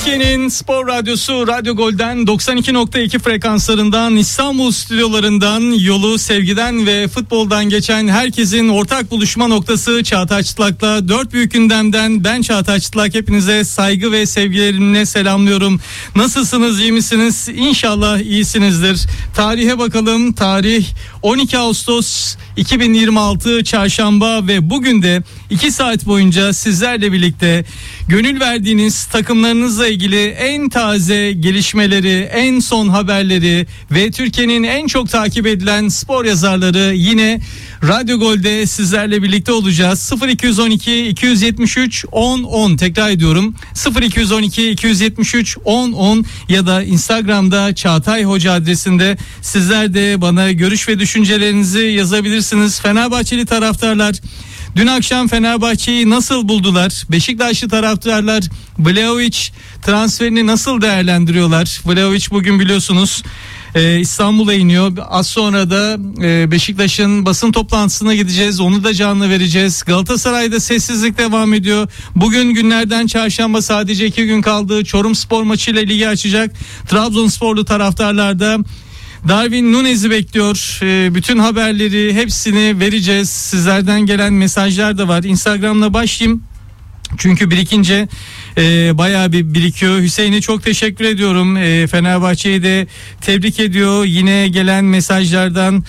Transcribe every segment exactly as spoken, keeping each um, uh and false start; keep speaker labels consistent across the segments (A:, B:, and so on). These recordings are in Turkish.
A: Türkiye'nin spor radyosu Radyo Gol'den doksan iki nokta iki frekanslarından, İstanbul stüdyolarından yolu sevgiden ve futboldan geçen herkesin ortak buluşma noktası Çağatay Çıtlak'la dört büyük gündemden ben Çağatay Çıtlak hepinize saygı ve sevgilerimle selamlıyorum. Nasılsınız, iyi misiniz? İnşallah iyisinizdir. Tarihe bakalım. Tarih on iki Ağustos iki bin yirmi altı Çarşamba ve bugün de iki saat boyunca sizlerle birlikte gönül verdiğiniz takımlarınızla ilgili en taze gelişmeleri, en son haberleri ve Türkiye'nin en çok takip edilen spor yazarları yine Radyo Gol'de sizlerle birlikte olacağız. sıfır iki on iki iki yetmiş üç on on, tekrar ediyorum, sıfır iki on iki iki yetmiş üç on on ya da Instagram'da Çağatay Hoca adresinde sizler de bana görüş ve düşüncelerinizi yazabilirsiniz. Fenerbahçeli taraftarlar dün akşam Fenerbahçe'yi nasıl buldular? Beşiktaşlı taraftarlar Vlahovic transferini nasıl değerlendiriyorlar? Vlahovic bugün biliyorsunuz Ee, İstanbul'a iniyor. Az sonra da e, Beşiktaş'ın basın toplantısına gideceğiz. Onu da canlı vereceğiz. Galatasaray'da sessizlik devam ediyor. Bugün günlerden çarşamba, sadece iki gün kaldı. Çorumspor maçıyla ligi açacak. Trabzonsporlu taraftarlar da Darwin Nunez'i bekliyor. Ee, bütün haberleri hepsini vereceğiz. Sizlerden gelen mesajlar da var. Instagram'la başlayayım. Çünkü birikince e, bayağı bir birikiyor. Hüseyin'e çok teşekkür ediyorum. E, Fenerbahçe'yi de tebrik ediyor. Yine gelen mesajlardan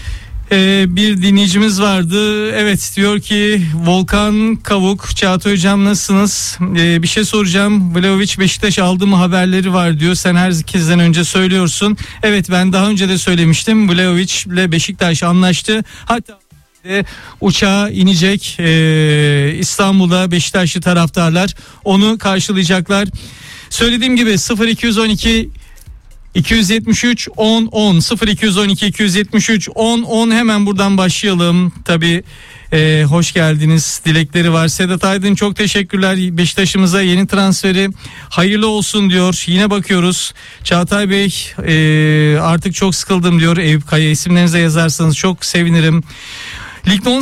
A: e, bir dinleyicimiz vardı. Evet, diyor ki Volkan Kavuk, Çağatay Hocam nasılsınız? E, bir şey soracağım. Vlahovic Beşiktaş aldı mı haberleri var diyor. Sen herkesten önce söylüyorsun. Evet, ben daha önce de söylemiştim. Vlahovic ile Beşiktaş anlaştı. Hatta uçağa inecek ee, İstanbul'da Beşiktaşlı taraftarlar onu karşılayacaklar. Söylediğim gibi sıfır iki on iki iki yetmiş üç on on sıfır iki on iki iki yetmiş üç on on, hemen buradan başlayalım. Tabii e, hoş geldiniz dilekleri var. Sedat Aydın çok teşekkürler, Beşiktaş'ımıza yeni transferi hayırlı olsun diyor. Yine bakıyoruz, Çağatay Bey e, artık çok sıkıldım diyor. Eyüp Kaya, isimlerinize yazarsanız çok sevinirim. Ligde